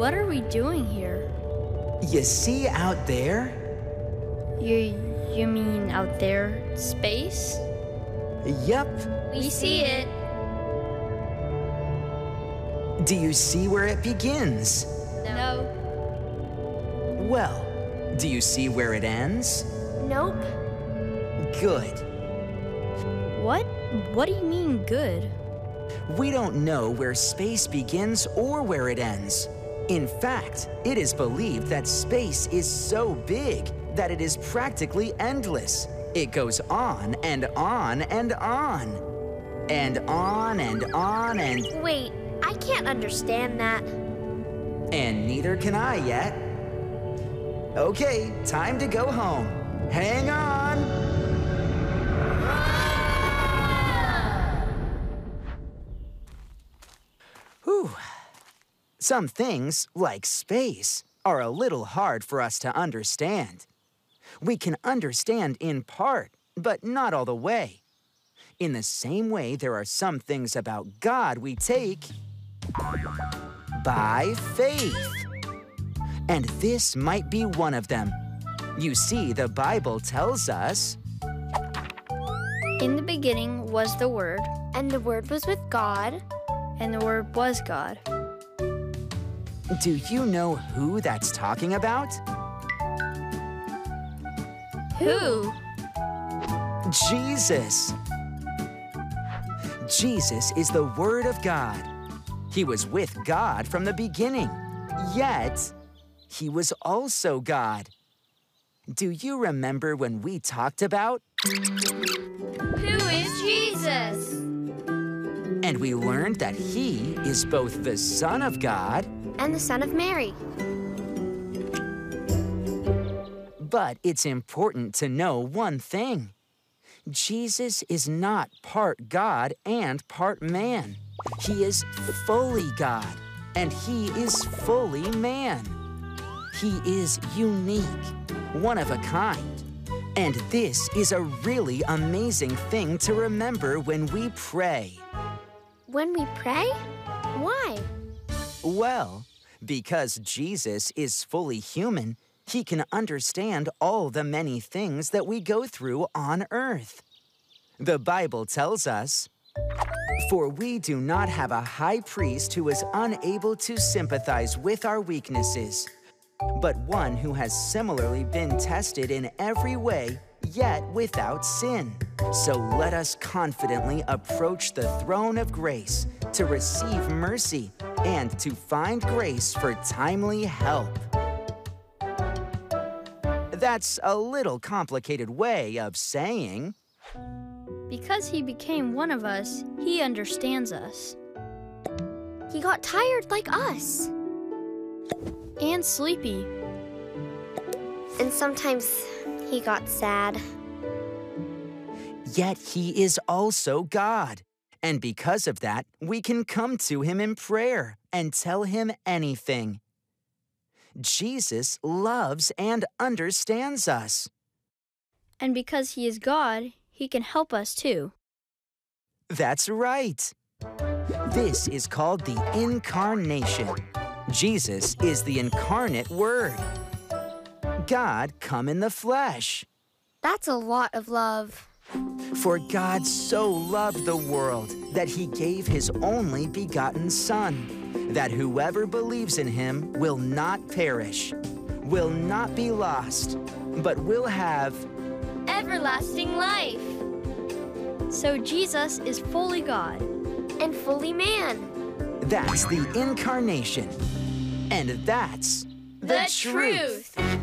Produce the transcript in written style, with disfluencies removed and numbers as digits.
What are we doing here? You see out there? You mean out there, space? Yup. We see it. Do you see where it begins? No. Well, do you see where it ends? Nope. Good. What? What do you mean, good? We don't know where space begins or where it ends. In fact, it is believed that space is so big that it is practically endless. It goes on and on and on. And on and on and... Wait, I can't understand that. And neither can I yet. Okay, time to go home. Hang on! Whew. Some things, like space, are a little hard for us to understand. We can understand in part, but not all the way. In the same way, there are some things about God we take by faith. And this might be one of them. You see, the Bible tells us, In the beginning was the Word, And the Word was with God. and the Word was God. do you know who that's talking about? Who? Jesus. Jesus is the Word of God. He was with God from the beginning, yet he was also God. Do you remember when we talked about, Who is Jesus? and we learned that he is both the Son of God, And the Son of Mary. but it's important to know one thing. Jesus is not part God and part man. He is fully God, and he is fully man. He is unique, one of a kind. And this is a really amazing thing to remember when we pray. When we pray? Why? Well, because Jesus is fully human, he can understand all the many things that we go through on earth. The Bible tells us, "For we do not have a high priest who is unable to sympathize with our weaknesses, but one who has similarly been tested in every way, yet without sin. So let us confidently approach the throne of grace to receive mercy and to find grace for timely help." That's a little complicated way of saying, Because he became one of us, he understands us. He got tired like us. And sleepy. And sometimes he got sad. yet he is also God. And because of that, we can come to him in prayer and tell him anything. Jesus loves and understands us. And because he is God, he can help us too. That's right. This is called the Incarnation. Jesus is the incarnate Word. God come in the flesh. That's a lot of love. For God so loved the world that he gave his only begotten Son, that whoever believes in him will not perish, will not be lost, but will have Everlasting life. So Jesus is fully God. And fully man. That's the Incarnation. And that's The truth.